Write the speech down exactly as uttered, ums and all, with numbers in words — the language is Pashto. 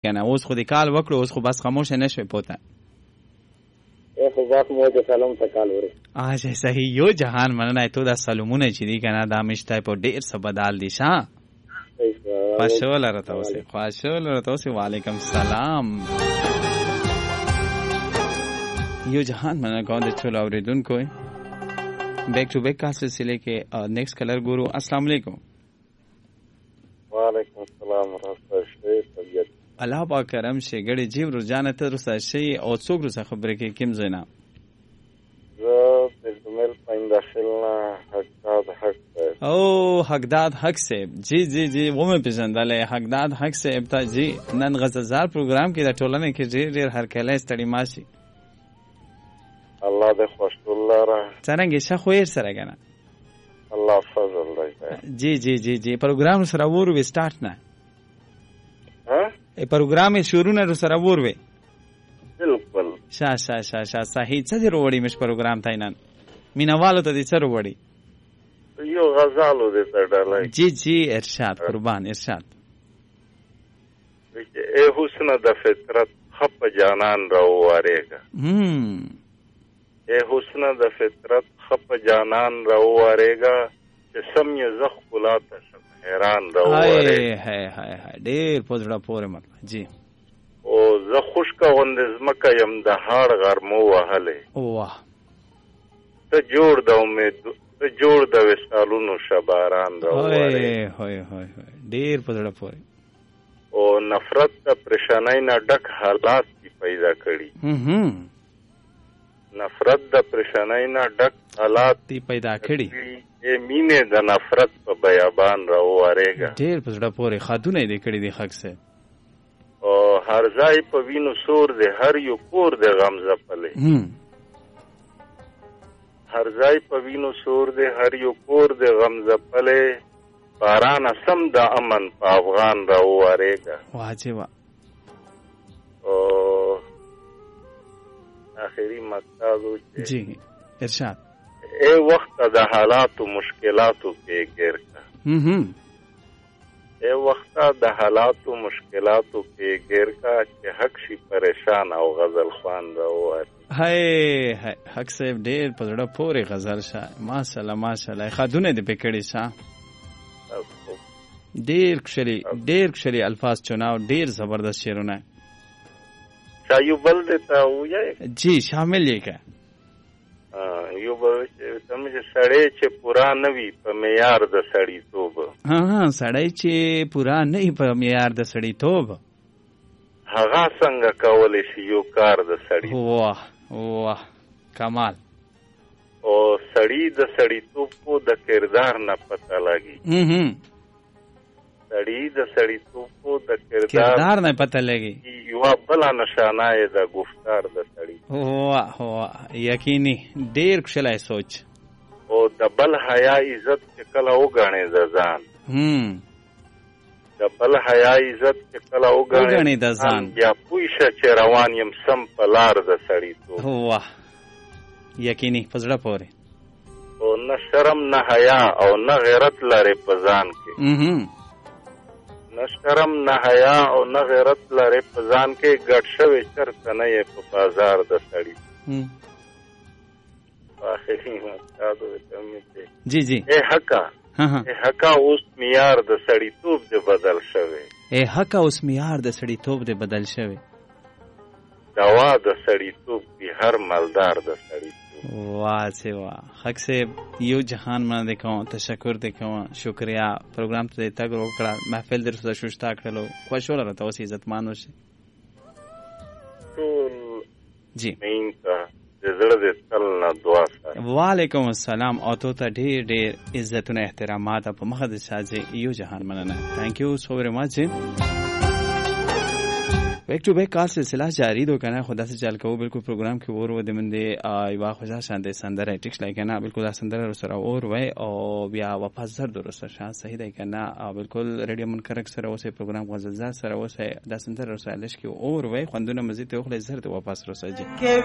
کنه اوس خو دې کال وکړو اوس خو بس خاموشه نشوي پوته خو بس مو د سلام ته کال وري اجه صحیح یو جهان مننه ته دا سلامونه چې دی کنه دا مشته په ډیر څه بدل دي شه خوشاله راته اوسه خوشاله راته اوسه وعلیکم السلام یو جهان مننه کوم د ټول اوریدونکو بیک ټو بیک کا سلسله کې نیکسٹ کلر ګورو السلام علیکم وعلیکم السلام ورحمۃ اللہ الله با کرم شي ګړي جیب روزانه ته رسا شي او څوک رسا خبره کې کیم زینا زه د کومل پاینده شلنا حقداد حق او حقداد حق صاحب جی جی جی و مې پېژندلې حقداد حق صاحب ته جی نن غزلزار پروګرام کې د ټولنې کې ډېر ډېر هر کله ستړي ماشي الله دې خوش الله را څنګه شه خو یې سره کنه الله فضل دی جی جی جی جی پروګرام سره ورو وی سٹارټ نه ها ای پروګرام شروع نه سره ورو بالکل شا شا شا شا صحیح څه دی وروړي مش پروګرام تاینان مینوالو ته دې سره وروړي یو غزالو دې ته ډالای جی جی ارشاد قربان ارشاد اے حسن د فطرت خپ جانان را وارېګا هم اے حسن د فطرت خپ جانان را وارېګا چې سم یې زخ کلاته حیران را واره هاي هاي هاي ډېر پوزړه پورې مطلب جی او زه خوشکا غوندې زمکه یم د هاړ غرمو وهلې واه ته جوړ د امید ته جوړ د وسالونو شباران را واره هاي هاي هاي ډېر پوزړه پورې او نفرت ته پریشانای نه ډک حالات پیدا کړي هم هم نفرت د پریشانای نه ډک حالات پیدا کړي اے مینه د نفرت په بیابان را وارېګا ډېر پزړه پورې خاتونه دې کړې دي حق سه او هر ځای په وینو سور دې هر یو کور دې غم زپلې هر ځای په وینو سور دې هر یو کور دې غم زپلې باران سم د امن په افغان را وارېګا واجب او اخري مقصد جی ارشاد اے وخت د حالاتو مشکلاتو کې ګر کا هم هم اے وخت د حالاتو مشکلاتو کې ګر کا چې حق شي پریشان او غزل خوان راوړي هاي هاي حق صاحب ډېر پزړه پورې غزل شه ماشاءالله ماشاءالله خادونه دې پکړې شه ډېر کشري ډېر کشري الفاظ چناو ډېر زبردست شعرونه چایو بل دیتا وایي جی شامل یې کا یو به سمجه سړی چې پورا نه وي په معیار د سړی توب ها ها سړی چې پورا نه وي په معیار د سړی توب هغه څنګه کولی شي یو کار د سړی واه واه کمال او سړی د سړی توب کو د کردار نه پته لګي هم هم سړی د سړی توب کو د کردار نه پته لګي یو بل نشانه د گفتار د سړی واه واه یقیني ډیر کښلای سوچ او د بل حیا عزت چې کله وګڼي د ځان هم د بل حیا عزت چې کله وګڼي د ځان یا پوښه چې روان یم سم په لار د سړی تو واه یقیني پزړه پورې او نه شرم نه حیا او نه غیرت لري په ځان کې هم نه شرم نه حیا او نه غیرت لري په ځان کې ګډ شوی چرته نه یې په بازار د سړی اخري مقصد جی جی اے حقا اے حقا اوس معیار د سړی توب دې بدل شوی اے حقا اوس معیار د سړی توب دې بدل شوی دوا د سړی توب دی هر مالدار د سړی واہ سے واہ حق سے یو جهان باندې کوم تشکر دې کوم شکریا پروګرام ته تګ وکړه محفل در سره شوشتا کړلو خوشاله راته اوسې عزتمن اوسې جی مینتا زړه دې تل نه دعا سره وعلیکم السلام او ته ډېر ډېر عزتونه احترامات په مخه د سازي یو جهان مننه ثانک یو سو ویری مچ بیک ټو بیک کار سلسله جاری دو کنه خدا سے چل کو بالکل پروگرام کې ور و د مندې ایوا خوشا شانته سندره ټیکس لای کنه بالکل سندره سره اور وای او بیا واپس زر درسته شان صحیح دی کنه بالکل ریډیو من کرک سره اوسه پروگرام غزل زاد سره اوسه د سندره سره لش کې اور وای خوندونه مزید ته خو زر ته واپس رسېږي